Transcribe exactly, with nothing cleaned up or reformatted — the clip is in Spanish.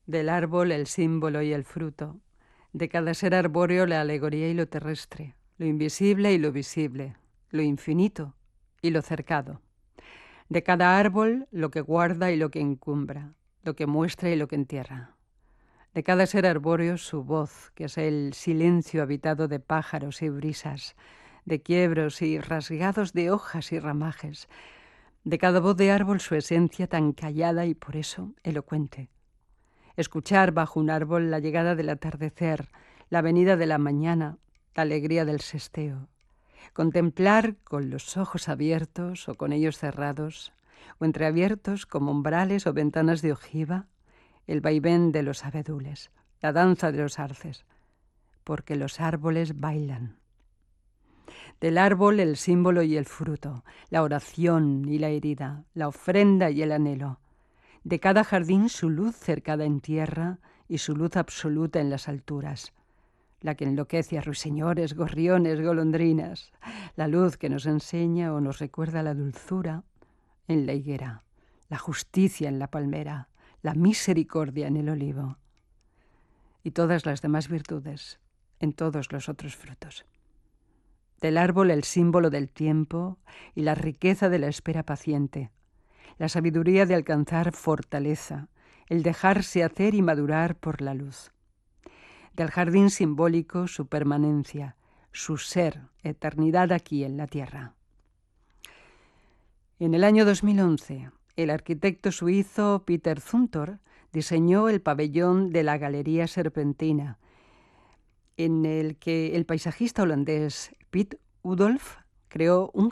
Del árbol el símbolo y el fruto, de cada ser arbóreo la alegoría y lo terrestre, lo invisible y lo visible, lo infinito y lo cercado. De cada árbol lo que guarda y lo que encumbra, lo que muestra y lo que entierra. De cada ser arbóreo su voz, que es el silencio habitado de pájaros y brisas, de quiebros y rasgados de hojas y ramajes. De cada voz de árbol su esencia tan callada y por eso elocuente. Escuchar bajo un árbol la llegada del atardecer, la venida de la mañana, la alegría del sesteo. Contemplar con los ojos abiertos o con ellos cerrados, o entreabiertos como umbrales o ventanas de ojiva, el vaivén de los abedules, la danza de los arces, porque los árboles bailan. Del árbol el símbolo y el fruto, la oración y la herida, la ofrenda y el anhelo. De cada jardín su luz cercada en tierra y su luz absoluta en las alturas, la que enloquece a ruiseñores, gorriones, golondrinas, la luz que nos enseña o nos recuerda la dulzura en la higuera, la justicia en la palmera, la misericordia en el olivo y todas las demás virtudes en todos los otros frutos. Del árbol el símbolo del tiempo y la riqueza de la espera paciente, la sabiduría de alcanzar fortaleza, el dejarse hacer y madurar por la luz. Del jardín simbólico su permanencia, su ser, eternidad aquí en la tierra. En el año dos mil once, el arquitecto suizo Peter Zumthor diseñó el pabellón de la Galería Serpentina, en el que el paisajista holandés Piet Oudolf creó un